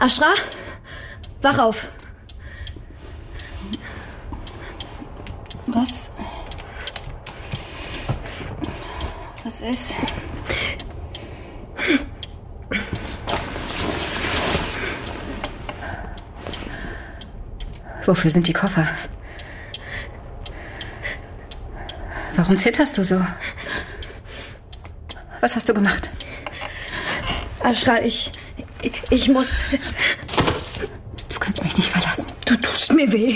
Ashra, wach auf. Was ist? Wofür sind die Koffer? Warum zitterst du so? Was hast du gemacht? Ashra, ich muss... Du kannst mich nicht verlassen. Du tust mir weh.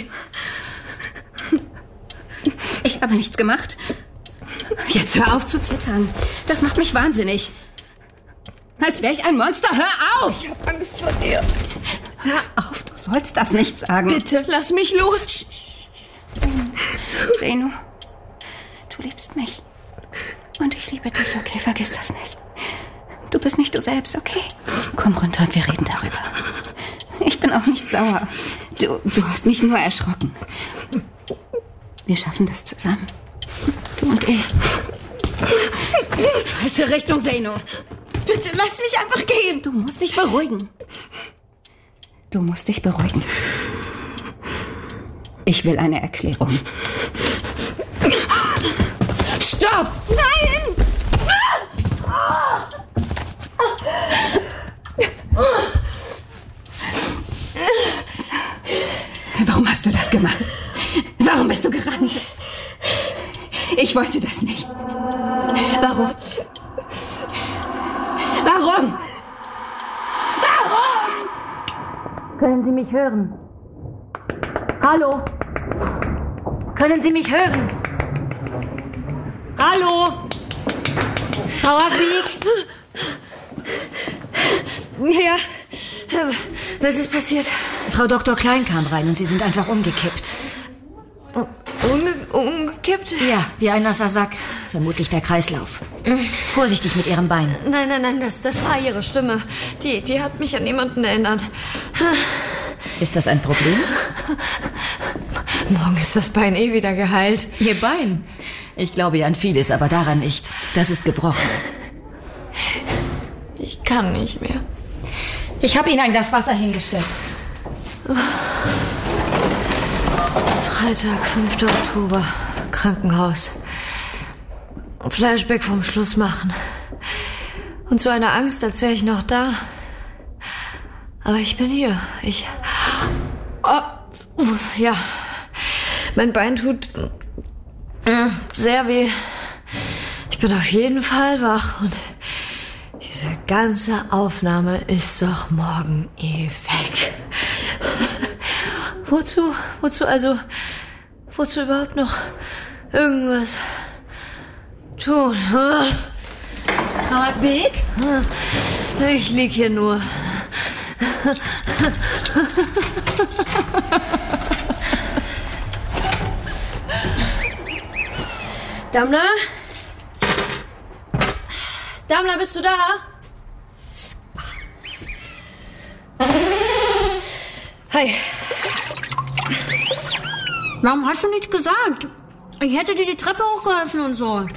Ich habe nichts gemacht. Jetzt hör auf zu zittern. Das macht mich wahnsinnig. Als wäre ich ein Monster. Hör auf! Ich habe Angst vor dir. Hör auf, du sollst das nicht sagen. Bitte, lass mich los. Zeyno, du liebst mich. Und ich liebe dich, okay? Vergiss das nicht. Du bist nicht du selbst, okay? Komm runter und wir reden darüber. Ich bin auch nicht sauer. Du hast mich nur erschrocken. Wir schaffen das zusammen. Du und ich. Falsche Richtung, Zeyno. Bitte, lass mich einfach gehen. Du musst dich beruhigen. Du musst dich beruhigen. Ich will eine Erklärung. Stopp! Nein! Warum hast du das gemacht? Warum bist du gerannt? Ich wollte das nicht. Warum? Warum? Warum? Können Sie mich hören? Hallo? Können Sie mich hören? Hallo? Frau Abweg? Ja, was ist passiert? Frau Dr. Klein kam rein und Sie sind einfach umgekippt. Umgekippt? Ja, wie ein nasser Sack. Vermutlich der Kreislauf. Vorsichtig mit Ihrem Bein. Nein, das war Ihre Stimme. Die hat mich an jemanden erinnert. Ist das ein Problem? Morgen ist das Bein wieder geheilt. Ihr Bein? Ich glaube ja an vieles, aber daran nicht. Das ist gebrochen. Ich kann nicht mehr. Ich habe Ihnen ein Glas Wasser hingestellt. Freitag, 5. Oktober. Krankenhaus. Flashback vom Schluss machen. Und so eine Angst, als wäre ich noch da. Aber ich bin hier. Ja. Mein Bein tut sehr weh. Ich bin auf jeden Fall wach und diese ganze Aufnahme ist doch morgen weg. Wozu überhaupt noch irgendwas tun? Frau Beck? Ich lieg hier nur. Damla? Damla, bist du da? Hi. Warum hast du nichts gesagt? Ich hätte dir die Treppe hochgeholfen und so.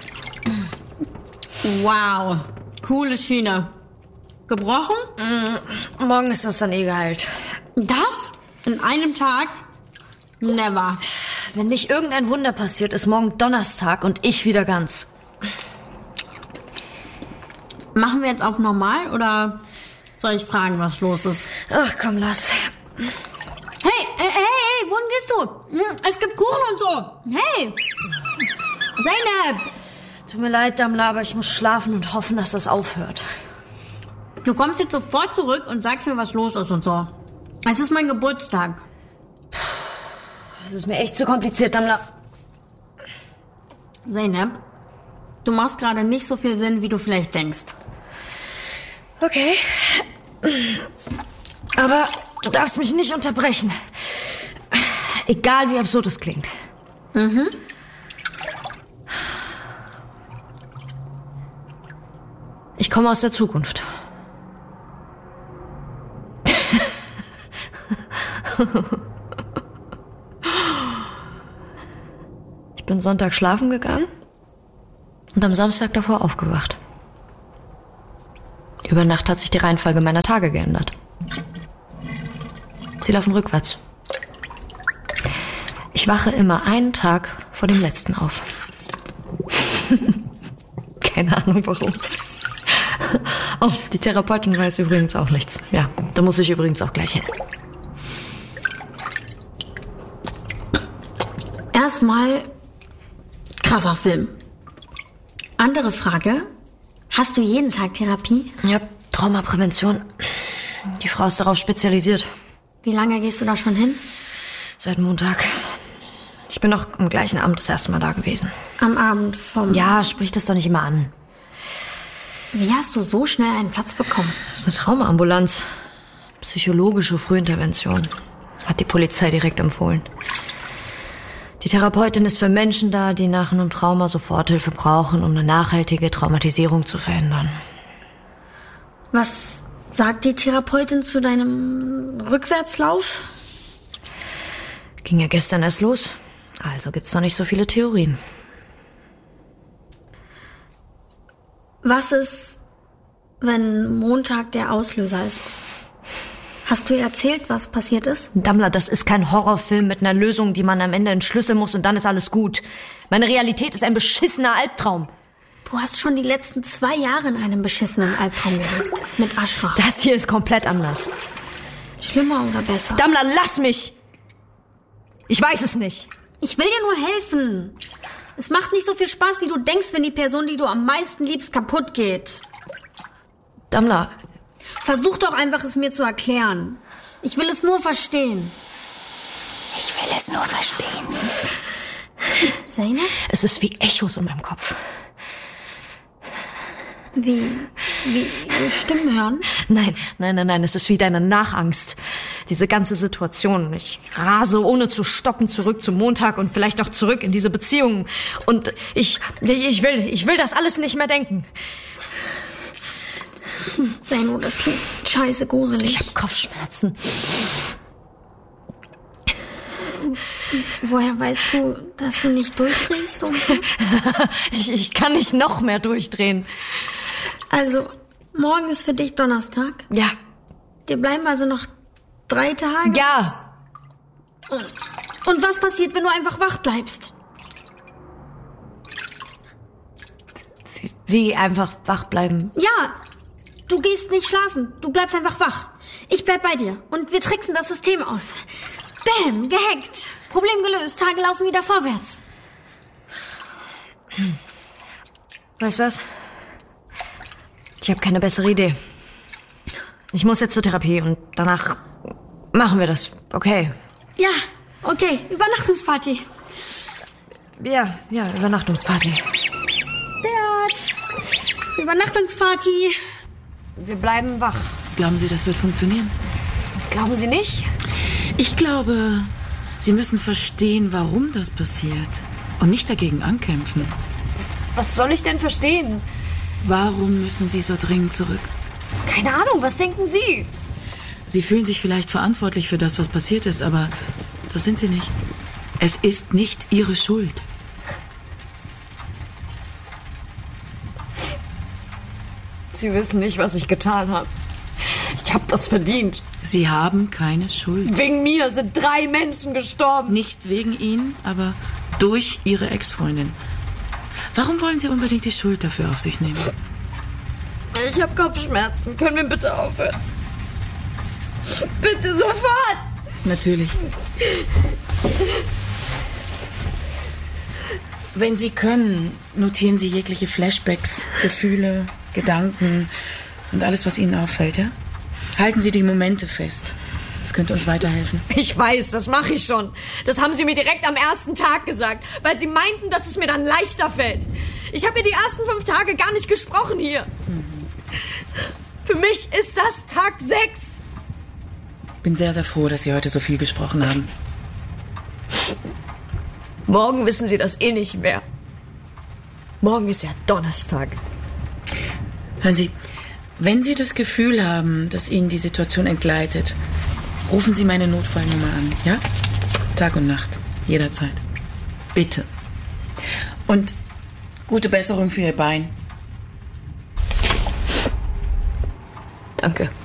Wow, coole Schiene. Gebrochen? Morgen ist das dann geheilt. Das? In einem Tag? Never. Wenn nicht irgendein Wunder passiert, ist morgen Donnerstag und ich wieder ganz. Machen wir jetzt auf normal oder soll ich fragen, was los ist? Ach komm, lass. Hey, wohin gehst du? Es gibt Kuchen und so. Hey! Zeynep! Tut mir leid, Damla, aber ich muss schlafen und hoffen, dass das aufhört. Du kommst jetzt sofort zurück und sagst mir, was los ist und so. Es ist mein Geburtstag. Das ist mir echt zu kompliziert, Damla. Zeynep, du machst gerade nicht so viel Sinn, wie du vielleicht denkst. Okay. Aber du darfst mich nicht unterbrechen. Egal, wie absurd es klingt. Mhm. Ich komme aus der Zukunft. Ich bin Sonntag schlafen gegangen und am Samstag davor aufgewacht. Über Nacht hat sich die Reihenfolge meiner Tage geändert. Sie laufen rückwärts. Ich wache immer einen Tag vor dem letzten auf. Keine Ahnung warum. Oh, die Therapeutin weiß übrigens auch nichts. Ja, da muss ich übrigens auch gleich hin. Erstmal krasser Film. Andere Frage. Hast du jeden Tag Therapie? Ja, Traumaprävention. Die Frau ist darauf spezialisiert. Wie lange gehst du da schon hin? Seit Montag. Ich bin noch am gleichen Abend das erste Mal da gewesen. Am Abend vom... Ja, sprich das doch nicht immer an. Wie hast du so schnell einen Platz bekommen? Das ist eine Traumaambulanz. Psychologische Frühintervention. Hat die Polizei direkt empfohlen. Die Therapeutin ist für Menschen da, die nach einem Trauma Soforthilfe brauchen, um eine nachhaltige Traumatisierung zu verhindern. Was sagt die Therapeutin zu deinem Rückwärtslauf? Ging ja gestern erst los. Also gibt's noch nicht so viele Theorien. Was ist, wenn Montag der Auslöser ist? Hast du ihr erzählt, was passiert ist? Dammler, das ist kein Horrorfilm mit einer Lösung, die man am Ende entschlüsseln muss und dann ist alles gut. Meine Realität ist ein beschissener Albtraum. Du hast schon die letzten 2 Jahre in einem beschissenen Albtraum gelebt. Mit Ashraf. Das hier ist komplett anders. Schlimmer oder besser? Dammler, lass mich! Ich weiß es nicht. Ich will dir nur helfen. Es macht nicht so viel Spaß, wie du denkst, wenn die Person, die du am meisten liebst, kaputt geht. Dammler. Versuch doch einfach, es mir zu erklären. Ich will es nur verstehen. Ich will es nur verstehen. Zeynep? Es ist wie Echos in meinem Kopf. Wie Stimmen hören? Nein, es ist wie deine Nachangst. Diese ganze Situation. Ich rase ohne zu stoppen zurück zum Montag und vielleicht auch zurück in diese Beziehung. Und ich will das alles nicht mehr denken. Zeyno, das klingt scheiße gruselig. Ich habe Kopfschmerzen. Woher weißt du, dass du nicht durchdrehst und so? Ich kann nicht noch mehr durchdrehen. Also, morgen ist für dich Donnerstag? Ja. Dir bleiben also noch 3 Tage? Ja. Und was passiert, wenn du einfach wach bleibst? Wie einfach wach bleiben? Ja, du gehst nicht schlafen. Du bleibst einfach wach. Ich bleib bei dir und wir tricksen das System aus. Bäm, gehackt. Problem gelöst. Tage laufen wieder vorwärts. Weißt du was? Ich habe keine bessere Idee. Ich muss jetzt zur Therapie und danach machen wir das, okay? Ja, okay. Übernachtungsparty. Ja, Übernachtungsparty. Bert, Übernachtungsparty. Wir bleiben wach. Glauben Sie, das wird funktionieren? Glauben Sie nicht? Ich glaube, Sie müssen verstehen, warum das passiert und nicht dagegen ankämpfen. Was soll ich denn verstehen? Warum müssen Sie so dringend zurück? Keine Ahnung, was denken Sie? Sie fühlen sich vielleicht verantwortlich für das, was passiert ist, aber das sind Sie nicht. Es ist nicht Ihre Schuld. Sie wissen nicht, was ich getan habe. Ich habe das verdient. Sie haben keine Schuld. Wegen mir sind 3 Menschen gestorben. Nicht wegen Ihnen, aber durch Ihre Ex-Freundin. Warum wollen Sie unbedingt die Schuld dafür auf sich nehmen? Ich habe Kopfschmerzen. Können wir bitte aufhören? Bitte sofort! Natürlich. Wenn Sie können, notieren Sie jegliche Flashbacks, Gefühle, Gedanken und alles, was Ihnen auffällt, ja? Halten Sie die Momente fest. Das könnte uns weiterhelfen. Ich weiß, das mache ich schon. Das haben Sie mir direkt am ersten Tag gesagt, weil Sie meinten, dass es mir dann leichter fällt. Ich habe ja die ersten 5 Tage gar nicht gesprochen hier. Für mich ist das Tag 6. Ich bin sehr, sehr froh, dass Sie heute so viel gesprochen haben. Morgen wissen Sie das eh nicht mehr. Morgen ist ja Donnerstag. Hören Sie, wenn Sie das Gefühl haben, dass Ihnen die Situation entgleitet, rufen Sie meine Notfallnummer an, ja? Tag und Nacht, jederzeit. Bitte. Und gute Besserung für Ihr Bein. Danke.